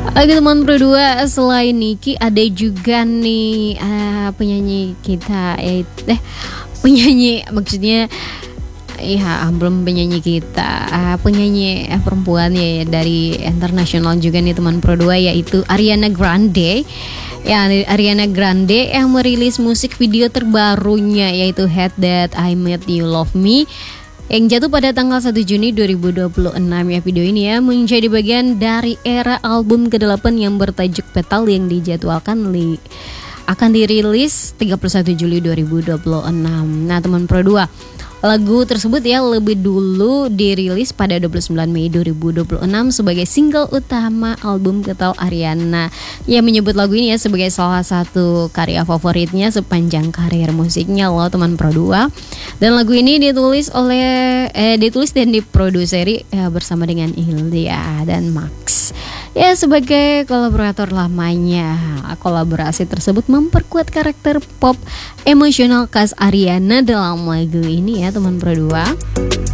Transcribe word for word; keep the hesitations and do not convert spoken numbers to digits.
Oke teman Pro dua, selain Niki ada juga nih uh, penyanyi kita yaitu eh penyanyi maksudnya ya belum penyanyi kita uh, penyanyi uh, perempuan ya dari internasional juga nih teman Pro dua, yaitu Ariana Grande. Ya, Ariana Grande yang merilis musik video terbarunya yaitu Hate That I Made You Love Me yang jatuh pada tanggal satu Juni dua ribu dua puluh enam. Ya, video ini ya menjadi bagian dari era album kedelapan yang bertajuk Petal yang dijadwalkan li- akan dirilis tiga puluh satu Juli dua ribu dua puluh enam. Nah, teman Pro dua, lagu tersebut ya lebih dulu dirilis pada dua puluh sembilan Mei dua ribu dua puluh enam sebagai single utama album Petal Ariana. Ia menyebut lagu ini ya sebagai salah satu karya favoritnya sepanjang karir musiknya loh teman Pro dua. Dan lagu ini ditulis oleh eh, ditulis dan diproduseri ya, bersama dengan Hildia dan Max. Ya, sebagai kolaborator lamanya. Kolaborasi tersebut memperkuat karakter pop emosional khas Ariana dalam lagu ini ya teman Pro dua.